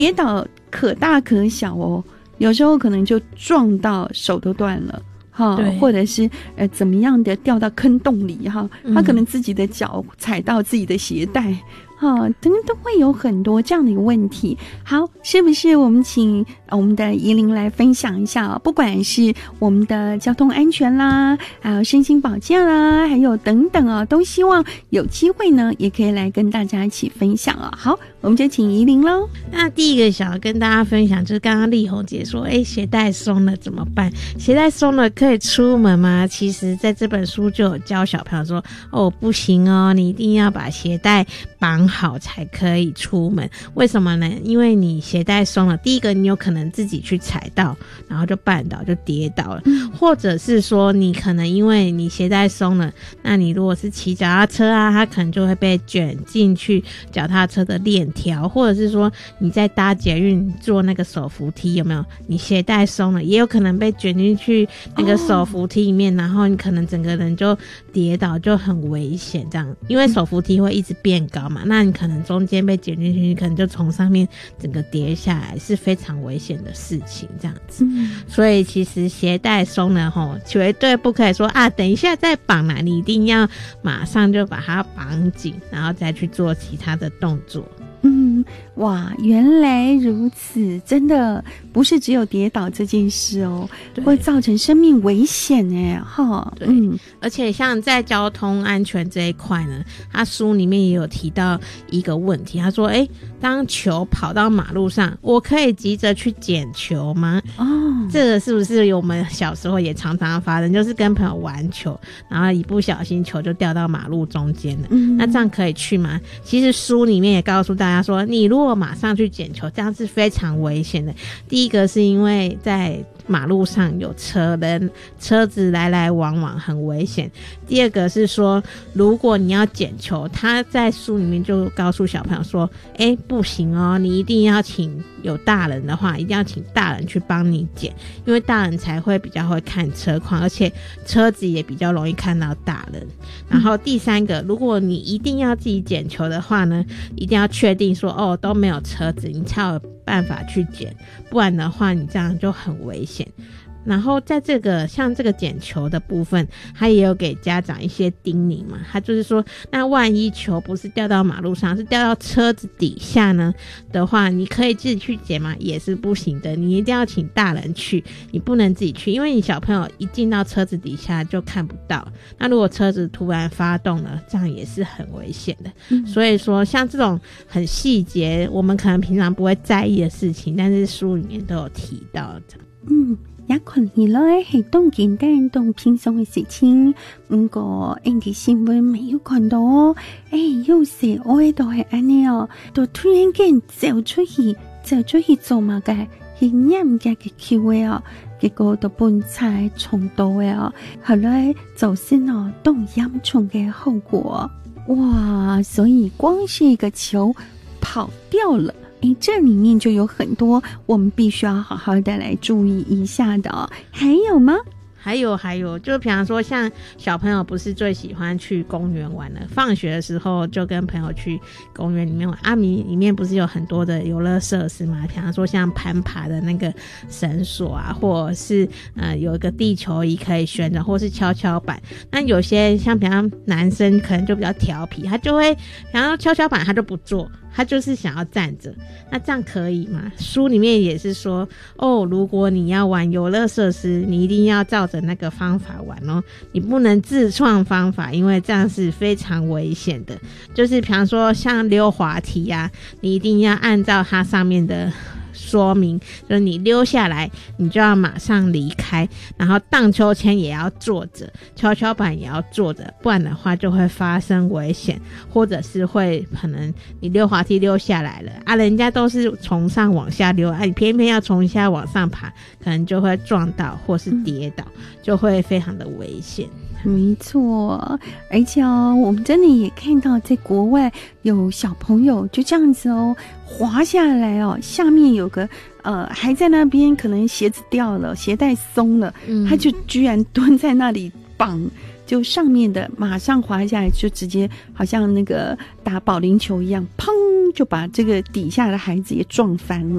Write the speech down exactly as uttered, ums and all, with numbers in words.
跌倒可大可小哦，有时候可能就撞到手都断了哈，或者是呃怎么样的掉到坑洞里哈，他可能自己的脚踩到自己的鞋带。哈，等等都会有很多这样的一个问题。好，是不是我们请我们的怡玲来分享一下，不管是我们的交通安全啦，还有身心保健啦，还有等等啊，都希望有机会呢，也可以来跟大家一起分享啊。好，我们就请怡玲咯。 那第一个想要跟大家分享，就是刚刚丽红姐说，哎，鞋带松了怎么办？鞋带松了可以出门吗？其实在这本书就有教小朋友说，哦，不行哦，你一定要把鞋带绑好才可以出门。为什么呢？因为你鞋带松了，第一个你有可能自己去踩到，然后就绊倒就跌倒了、嗯、或者是说你可能因为你鞋带松了，那你如果是骑脚踏车啊，它可能就会被卷进去脚踏车的链条，或者是说你在搭捷运坐那个手扶梯，有没有？你鞋带松了，也有可能被卷进去那个手扶梯里面、哦、然后你可能整个人就跌倒，就很危险这样。因为手扶梯会一直变高嘛，那你可能中间被卷进去，你可能就从上面整个跌下来，是非常危险的事情这样子、嗯、所以其实鞋带松了齁，绝对不可以说啊等一下再绑啦，你一定要马上就把它绑紧，然后再去做其他的动作。 嗯，哇，原来如此，真的不是只有跌倒这件事哦，会造成生命危险哎，哈， 对、嗯，而且像在交通安全这一块呢，他书里面也有提到一个问题，他说，哎，当球跑到马路上，我可以急着去捡球吗？哦，这个是不是我们小时候也常常发生，就是跟朋友玩球，然后一不小心球就掉到马路中间了、嗯、那这样可以去吗？其实书里面也告诉大家说，你如果马上去捡球，这样是非常危险的。第一个是因为在马路上有车人车子来来往往很危险，第二个是说如果你要捡球，他在书里面就告诉小朋友说，诶不行哦，你一定要请有大人的话，一定要请大人去帮你捡，因为大人才会比较会看车况，而且车子也比较容易看到大人。然后第三个，如果你一定要自己捡球的话呢，一定要确定说哦都没有车子，你才有办法去捡，不然的话你这样就很危险。然后在这个像这个捡球的部分，他也有给家长一些叮咛嘛，他就是说那万一球不是掉到马路上，是掉到车子底下呢的话，你可以自己去捡吗？也是不行的，你一定要请大人去，你不能自己去，因为你小朋友一进到车子底下就看不到，那如果车子突然发动了，这样也是很危险的、嗯、所以说像这种很细节我们可能平常不会在意的事情，但是书里面都有提到的。 嗯，也看起來係當簡單當輕鬆嘅事情，不過 Andy 新聞沒有看到哦。誒，有時我喺度係安尼哦，就突然間走出去，走出去做乜嘅？係啱嘅嘅橋嘅哦，結果就搬差重到嘅哦，後來造成哦都嚴重嘅後果。哇，所以光是一個球跑掉了。誒，這裡面就有很多我們必須要好好的來注意一下的哦。還有嗎？ 还有还有就比方说像小朋友不是最喜欢去公园玩的，放学的时候就跟朋友去公园里面玩，阿米里面不是有很多的游乐设施嘛，比方说像攀爬的那个绳索啊，或者是呃有一个地球仪可以旋转，或是跷跷板。那有些像比方男生可能就比较调皮，他就会然后跷跷板他就不做，他就是想要站着，那这样可以吗？书里面也是说哦，如果你要玩游乐设施，你一定要照着那个方法玩哦，你不能自创方法，因为这样是非常危险的。就是比方说像溜滑梯啊，你一定要按照它上面的说明，就是你溜下来你就要马上离开，然后荡秋千也要坐着，跷跷板也要坐着，不然的话就会发生危险，或者是会可能你溜滑梯溜下来了啊，人家都是从上往下溜啊，你偏偏要从下往上爬，可能就会撞到或是跌倒、嗯、就会非常的危险。 没错，而且哦，我们真的也看到在国外有小朋友就这样子哦滑下来哦，下面有个呃还在那边可能鞋子掉了，鞋带松了、嗯、他就居然蹲在那里绑， 就上面的马上滑下来，就直接好像那个打保龄球一样，砰就把这个底下的孩子也撞翻了。